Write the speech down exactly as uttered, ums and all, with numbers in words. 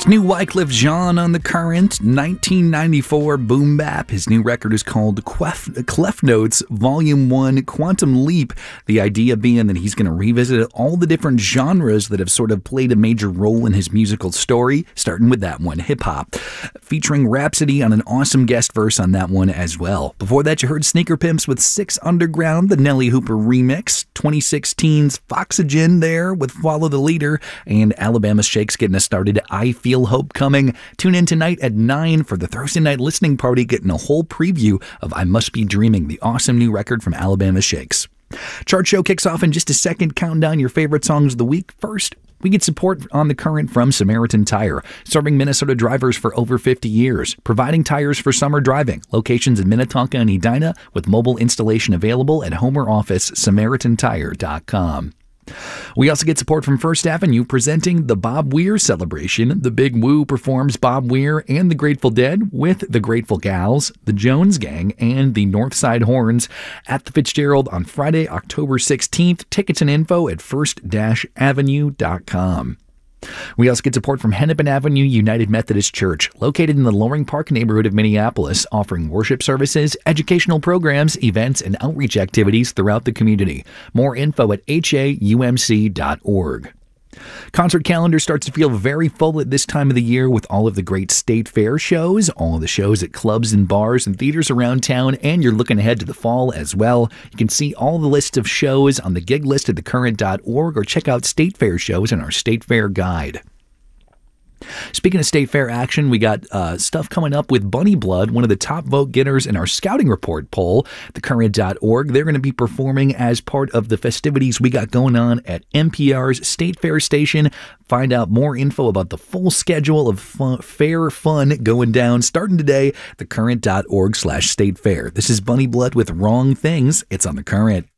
New Wyclef Jean on The Current, nineteen ninety-four boom bap. His new record is called Clef, Clef Notes Volume one Quantum Leap. The idea being that he's going to revisit all the different genres that have sort of played a major role in his musical story, starting with that one, hip-hop, featuring Rhapsody on an awesome guest verse on that one as well. Before that, you heard Sneaker Pimps with Six Underground, the Nelly Hooper remix, twenty sixteen's Foxygen there with Follow the Leader, and Alabama Shakes getting us started, I Feel Hope Coming. Tune in tonight at nine for the Thursday night listening party, getting a whole preview of I Must Be Dreaming, the awesome new record from Alabama Shakes. Chart Show kicks off in just a second. Counting down your favorite songs of the week. First, we get support on The Current from Samaritan Tire, serving Minnesota drivers for over fifty years, providing tires for summer driving. Locations in Minnetonka and Edina, with mobile installation available at home or office, samaritan tire dot com. We also get support from First Avenue, presenting the Bob Weir celebration. The Big Woo performs Bob Weir and the Grateful Dead with the Grateful Gals, the Jones Gang, and the Northside Horns at the Fitzgerald on Friday, October sixteenth. Tickets and info at first avenue dot com. We also get support from Hennepin Avenue United Methodist Church, located in the Loring Park neighborhood of Minneapolis, offering worship services, educational programs, events, and outreach activities throughout the community. More info at h a u m c dot org. Concert calendar starts to feel very full at this time of the year with all of the great state fair shows, all of the shows at clubs and bars and theaters around town, and you're looking ahead to the fall as well. You can see all the lists of shows on the gig list at the current dot org or check out state fair shows in our state fair guide. Speaking of state fair action, we got uh, stuff coming up with Bunny Blood, one of the top vote getters in our scouting report poll, the current dot org. They're going to be performing as part of the festivities we got going on at N P R's State Fair Station. Find out more info about the full schedule of fun, fair fun going down starting today, the current dot org slash state fair. This is Bunny Blood with Wrong Things. It's on The Current.